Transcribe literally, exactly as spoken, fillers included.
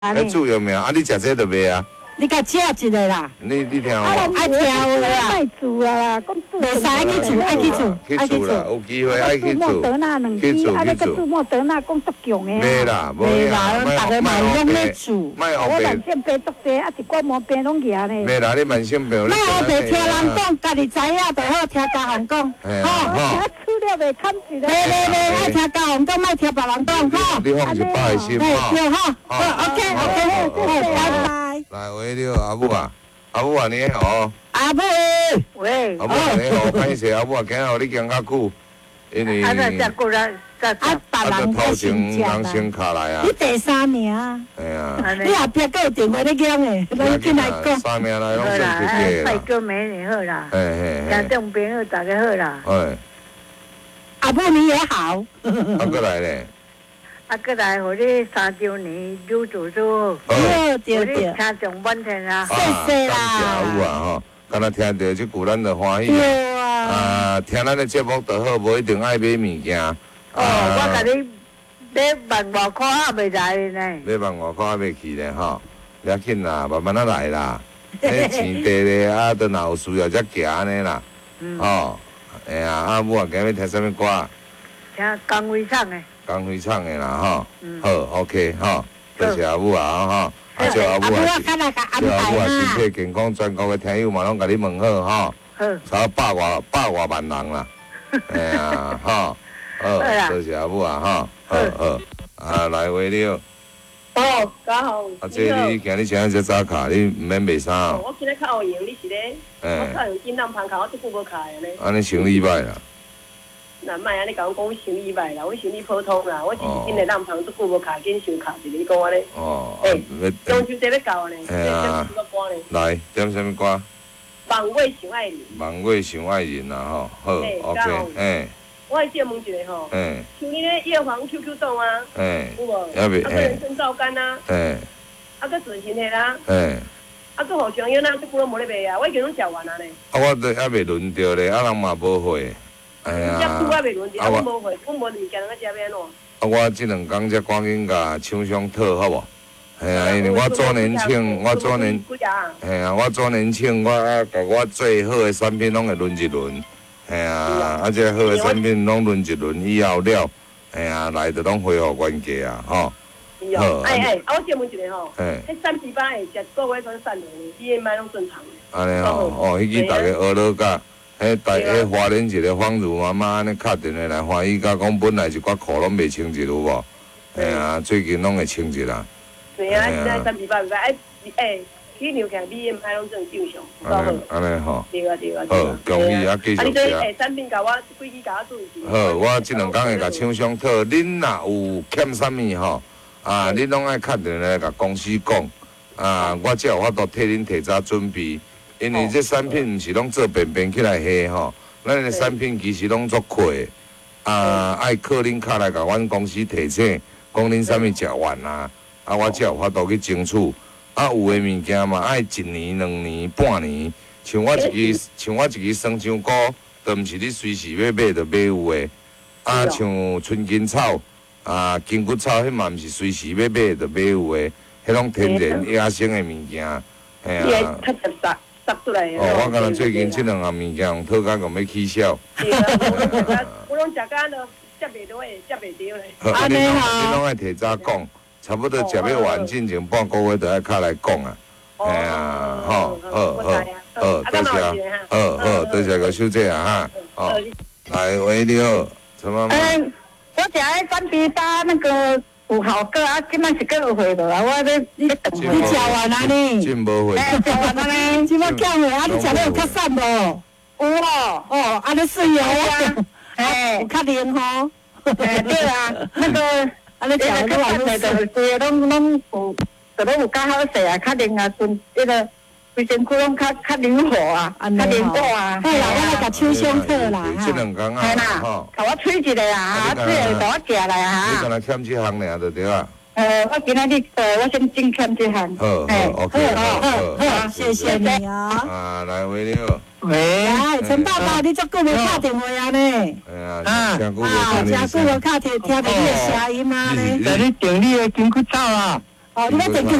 迄主要名啊，你食这就袂啊？ 你甲食一个啦。 你你听我。 爱听有啦。 爱煮啊，讲煮。 袂使爱去煮，爱去煮， 去煮啦，有机会爱去煮。 莫德纳两支，啊，那个煮莫德纳讲足强的。 袂啦， 袂啦，大家嘛拢咧煮。 我慢性病足济，啊，一寡毛病拢举呢。 袂啦，你慢性病。 那我袂听人讲，家己知影就好，听家人讲。 吼。吃了袂看住咧。 袂袂袂，爱听家人讲，莫听别人讲，吼。 你放一百个心吼。 对吼，好 ，OK OK，拜拜。 来，喂，你好，阿母啊，阿母啊，你好。 阿母。 喂。 阿母你好，歹势，阿母啊，今日你行较久，因为。 啊，那食过啦，食啊，别人头前人先卡来啊。 你第三名啊。 哎呀。 你后壁还有电话咧讲诶，咱进来讲。 三名来拢算出去啦。帅哥美女好啦。 嘿嘿嘿。 家中朋友大家好啦。 哎。 阿母你也好。 啊，过来咧。 啊，过来，互你三周年女主主。 对对对。 听众满天啊。 谢谢啦。 感谢阿母啊吼，敢若听到即句咱就欢喜。 对啊。 啊，听咱的节目就好，无一定爱买物件。 哦，我甲你买万外块也袂来呢。 买万外块也袂去咧吼，不要紧啦，慢慢啊来啦。迄钱地咧，啊，等若有需要才行安尼啦。嗯。吼，哎呀，阿母啊，今日听啥物歌？ 听江辉唱的。 江辉唱的啦吼。嗯。好 ，OK 吼，多谢阿母啊吼，啊祝阿母啊，祝阿母啊身体健康，全国的听友嘛拢甲你问好吼。 好。 差百外百外万人啦。哎呀，吼。好，多谢阿母啊吼。好好。啊，来喂你好。 哦，家好。 啊，这你今日穿只早卡，你唔免卖衫哦。 我今日较有闲，你是咧？我较有紧当旁卡，我即久无卡的咧。 安尼生理歹啦。 那莫安尼甲我讲生理歹啦，我生理普通啦，我只是紧来当旁，即久无卡，紧想卡一个，你讲我咧？ 哦。 诶，中秋节要到呢， 哎呀。来，点什么歌？ 望月想爱人。 望月想爱人啦吼，好 ，OK， 诶。 我还借问一个吼，像你咧叶黄 Q Q 档啊，有无？ 也袂， 啊，个人生照干啊，啊，个自信的啦，啊，个互相友啦，即久拢无咧卖啊，我已经拢食完啊咧。 啊，我都还袂轮到咧，啊，人嘛无货，哎呀。 遮久还袂轮到，我无货，我无物件，人个食要安怎？ 啊，我即两工才赶紧甲厂商讨好无？系啊，因为我做年庆，我做年，系啊，我做年庆，我甲我最好的产品拢会轮一轮。哎呀，啊，这好的产品拢轮一轮以后了，哎呀，来就拢恢复原价啊，吼。 好。哎哎，啊，我借问一个吼，迄三十八会食个月份产量，B M I 拢正常的。 安尼吼，哦，迄个大家学了甲，迄大迄华人一个方如妈妈安尼敲电话来欢喜甲讲，本来一寡裤拢袂清一有无？哎呀，最近拢会清一啦。 对啊，现在三十八袂哎哎。去牛看 B M I 拢正正常， 安尼安尼吼， 对啊对啊。 好，恭喜啊，继续食。啊， 你对诶产品甲我几支甲我注意。 好，我即两工会甲厂商讨，恁若有欠啥物吼，啊，恁拢爱敲电话来甲公司讲，啊，我才有法度替恁提早准备，因为这产品毋是拢做便便起来下吼，咱的产品其实拢做亏，啊，爱靠恁卡来甲阮公司提醒，讲恁啥物食完啊，啊，我才有法度去争取。啊，有诶物件嘛，爱一年、两年、半年。像我一支，像我一支生姜菇，都毋是你随时要买就买有诶。啊，像春金草、啊金骨草，迄嘛毋是随时要买就买有诶。迄种天然野生诶物件， 嘿啊。较实杀杀出来。 哦，我敢若最近即两项物件用讨价用要起销。 对啊，我拢食甲都食袂到诶，食袂着咧。 好，你你拢爱提早讲。差不多食要完进前半个月就爱卡来讲啊，哎呀，吼，好好好，多谢，好好多谢个小姐啊哈，哦，来喂你好，陈妈妈。 嗯，我食迄三比八那个有效果啊，今摆是够有货无啊？我咧你等你食完啊你？ 真无货。 哎，食完啊咧， 即摆减货啊，你食了有较瘦无？ 有哦， 哦，安尼水哦， 哎， 有较灵吼。 哎，对啊，那个。啊！你食个话，就是规个拢拢有，就拢有较好势啊，较灵啊，顺迄个规身躯拢较较灵活啊，较灵活啊。 好啦，我来甲厂商讨啦， 哈。即两工啊， 吼，甲我吹一个啊，啊，吹个甲我寄来啊。 你敢若欠这项尔就对啊。 呃，我今仔日呃，我先进欠这项。 好好 ，OK， 好好好，谢谢你啊。 啊，来喂你好。 喂， 来，陈爸爸，你足久无打电话啊呢？ 哎呀，啊， 真久无打听听到你的声音啊呢。 在你店里的金骨草啊， 哦，你要摕